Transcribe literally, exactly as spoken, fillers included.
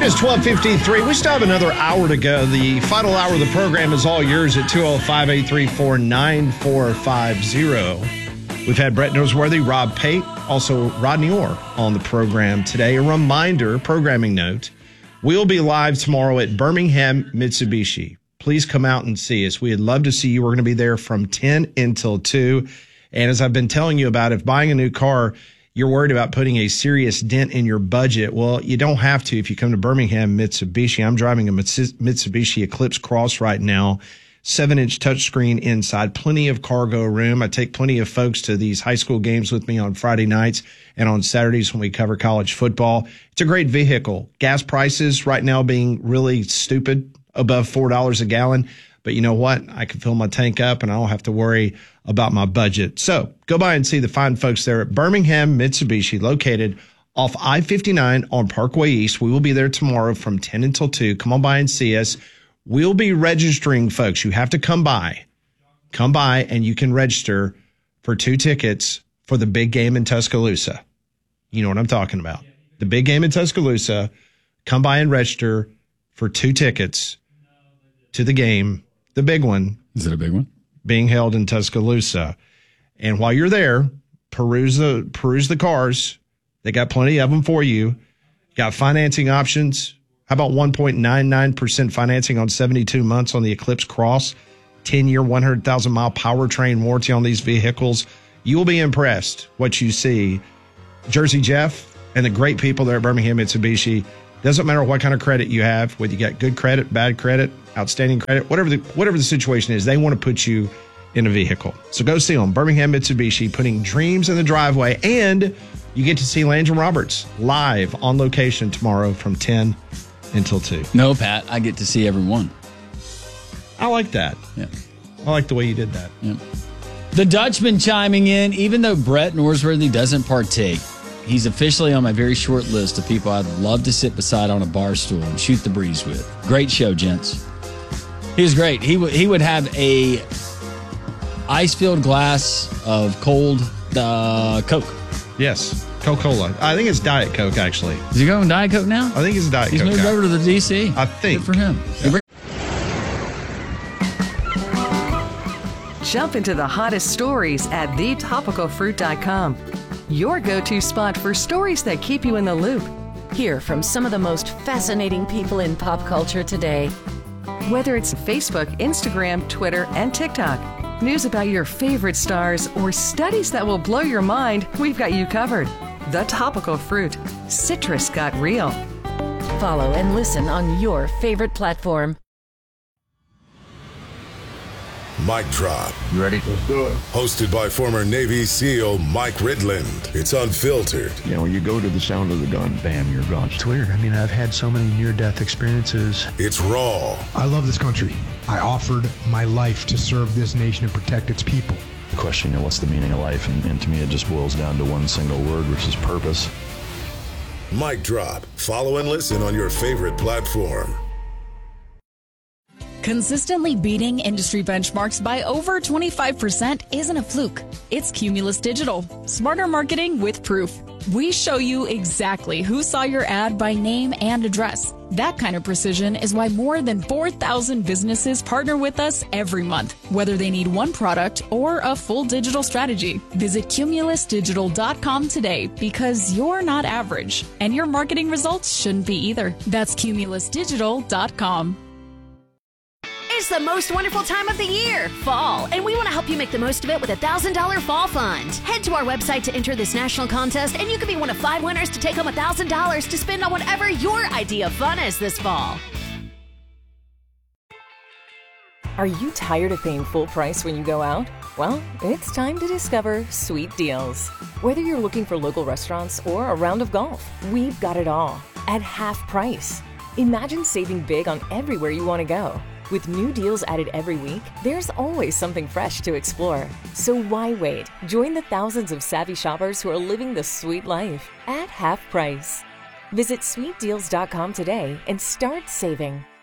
is twelve fifty-three. We still have another hour to go. The final hour of the program is all yours at two oh five, eight three four, nine four five zero. We've had Brett Noseworthy, Rob Pate, also Rodney Orr on the program today. A reminder, programming note, we'll be live tomorrow at Birmingham Mitsubishi. Please come out and see us. We'd love to see you. We're going to be there from ten until two. And as I've been telling you about, if buying a new car, you're worried about putting a serious dent in your budget, well, you don't have to if you come to Birmingham Mitsubishi. I'm driving a Mitsubishi Eclipse Cross right now, seven-inch touchscreen inside, plenty of cargo room. I take plenty of folks to these high school games with me on Friday nights and on Saturdays when we cover college football. It's a great vehicle. Gas prices right now being really stupid, above four dollars a gallon. But you know what? I can fill my tank up and I don't have to worry about my budget. So go by and see the fine folks there at Birmingham Mitsubishi, located off I fifty-nine on Parkway East. We will be there tomorrow from ten until two. Come on by and see us. We'll be registering, folks. You have to come by. Come by and you can register for two tickets for the big game in Tuscaloosa. You know what I'm talking about. The big game in Tuscaloosa. Come by and register for two tickets to the game. The big one. Is it a big one? Being held in Tuscaloosa. And while you're there, peruse the peruse the cars. They got plenty of them for you. Got financing options. How about one point nine nine percent financing on seventy-two months on the Eclipse Cross? ten-year, one hundred thousand mile powertrain warranty on these vehicles. You will be impressed what you see. Jersey Jeff and the great people there at Birmingham Mitsubishi. Doesn't matter what kind of credit you have, whether you got good credit, bad credit, outstanding credit, whatever the whatever the situation is, they want to put you in a vehicle. So go see them. Birmingham Mitsubishi, putting dreams in the driveway. And you get to see Landon Roberts live on location tomorrow from ten until two. No, Pat, I get to see everyone. I like that. Yeah. I like the way you did that. Yeah. The Dutchman chiming in, even though Brett Noseworthy doesn't partake, he's officially on my very short list of people I'd love to sit beside on a bar stool and shoot the breeze with. Great show, gents. He was great. He would he would have a ice-filled glass of cold uh, Coke. Yes, Coca-Cola. I think it's Diet Coke, actually. Is he going Diet Coke now? I think it's Diet He's Coke. He's moved guy. over to the D C. I think. Good for him. Yeah. Jump into the hottest stories at the topical fruit dot com. Your go-to spot for stories that keep you in the loop. Hear from some of the most fascinating people in pop culture today. Whether it's Facebook, Instagram, Twitter, and TikTok, news about your favorite stars, or studies that will blow your mind, we've got you covered. The Topical Fruit. Citrus got real. Follow and listen on your favorite platform. Mic Drop. You ready? Let's do it. Hosted by former Navy SEAL Mike Ridland. It's unfiltered. You know, when you go to the sound of the gun, bam, you're gone. It's weird. I mean, I've had so many near-death experiences. It's raw. I love this country. I offered my life to serve this nation and protect its people. The question, you know, what's the meaning of life? And, and to me, it just boils down to one single word, which is purpose. Mic Drop. Follow and listen on your favorite platform. Consistently beating industry benchmarks by over twenty-five percent isn't a fluke. It's Cumulus Digital. Smarter marketing with proof. We show you exactly who saw your ad by name and address. That kind of precision is why more than four thousand businesses partner with us every month, whether they need one product or a full digital strategy. Visit cumulus digital dot com today, because you're not average, and your marketing results shouldn't be either. That's cumulus digital dot com. It's the most wonderful time of the year, fall, and we want to help you make the most of it with a one thousand dollars Fall Fund. Head to our website to enter this national contest, and you can be one of five winners to take home one thousand dollars to spend on whatever your idea of fun is this fall. Are you tired of paying full price when you go out? Well, it's time to discover Sweet Deals. Whether you're looking for local restaurants or a round of golf, we've got it all at half price. Imagine saving big on everywhere you want to go. With new deals added every week, there's always something fresh to explore. So why wait? Join the thousands of savvy shoppers who are living the sweet life at half price. Visit sweet deals dot com today and start saving.